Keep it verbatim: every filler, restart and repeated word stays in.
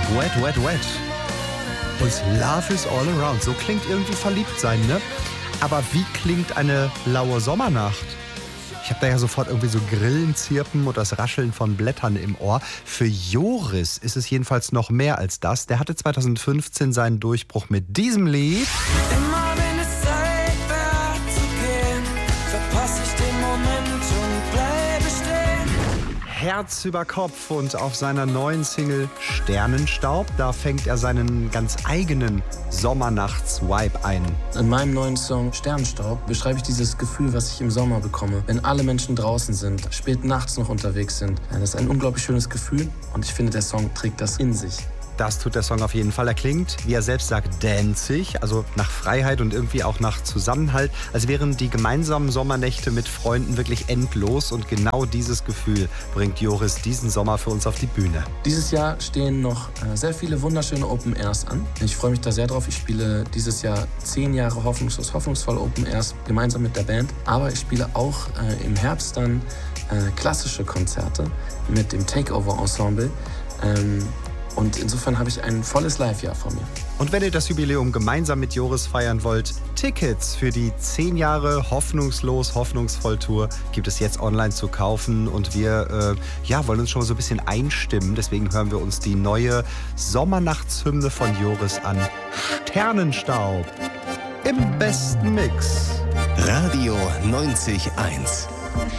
Wet, wet, wet. Und Love is all around. So klingt irgendwie verliebt sein, ne? Aber wie klingt eine laue Sommernacht? Ich habe da ja sofort irgendwie so Grillen zirpen und das Rascheln von Blättern im Ohr. Für Joris ist es jedenfalls noch mehr als das. Der hatte zweitausendfünfzehn seinen Durchbruch mit diesem Lied. Immer wenn es Zeit wäre zu gehen, verpasse ich den Moment und bleibe stehen. Herz über Kopf, und auf seiner neuen Single Sternenstaub, da fängt er seinen ganz eigenen Sommernachts-Vibe ein. In meinem neuen Song Sternenstaub beschreibe ich dieses Gefühl, was ich im Sommer bekomme, wenn alle Menschen draußen sind, spät nachts noch unterwegs sind. Das ist ein unglaublich schönes Gefühl und ich finde, der Song trägt das in sich. Das tut der Song auf jeden Fall. Er klingt, wie er selbst sagt, danzig, also nach Freiheit und irgendwie auch nach Zusammenhalt, als wären die gemeinsamen Sommernächte mit Freunden wirklich endlos, und genau dieses Gefühl bringt Joris diesen Sommer für uns auf die Bühne. Dieses Jahr stehen noch äh, sehr viele wunderschöne Open Airs an. Ich freue mich da sehr drauf. Ich spiele dieses Jahr zehn Jahre hoffnungslos, hoffnungsvoll Open Airs gemeinsam mit der Band. Aber ich spiele auch äh, im Herbst dann äh, klassische Konzerte mit dem Takeover Ensemble. Ähm, Und insofern habe ich ein volles Live-Jahr vor mir. Und wenn ihr das Jubiläum gemeinsam mit Joris feiern wollt, Tickets für die zehn Jahre Hoffnungslos, Hoffnungsvoll Tour gibt es jetzt online zu kaufen. Und wir äh, ja, wollen uns schon mal so ein bisschen einstimmen. Deswegen hören wir uns die neue Sommernachtshymne von Joris an. Sternenstaub im besten Mix. Radio neunzig Komma eins.